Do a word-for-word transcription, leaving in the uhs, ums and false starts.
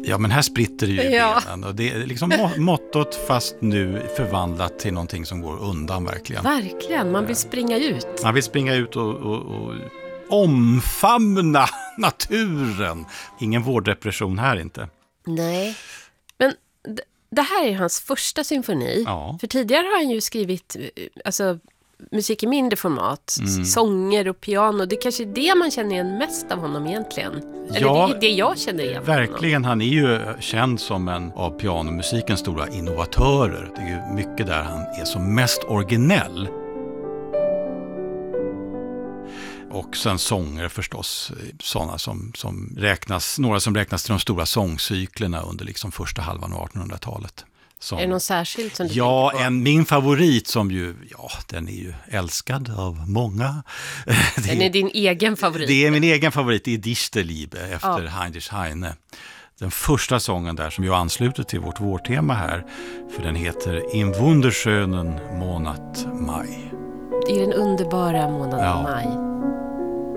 Ja, men här spritter det ju i Ja. benen. Och det är liksom må- mottot fast nu förvandlat till någonting som går undan verkligen. Verkligen, man vill springa ut. Man vill springa ut och, och, och omfamna naturen. Ingen vårddepression här inte. Nej, men d- det här är hans första symfoni. Ja. För tidigare har han ju skrivit eh, alltså, musik i mindre format. Mm. Sånger och piano. Det är kanske är det man känner igen mest av honom egentligen. Eller Ja, det är det jag känner igen av honom. Verkligen, han är ju känd som en av pianomusikens stora innovatörer. Det är ju mycket där han är som mest originell. Och sen sånger förstås, sådana som, som räknas, några som räknas till de stora sångcyklerna under liksom första halvan av artonhundratalet. Som, Är det någon särskilt som du ja, tänker på? en, min favorit som ju, ja, den är ju älskad av många. Det Den är din egen favorit. Det är min egen favorit, det är Dichterliebe efter Ja. Heinrich Heine. Den första sången där som ju ansluter till vårt vårtema här, för den heter In wunderschönen Monat Mai. Det är den underbara månaden Ja. maj.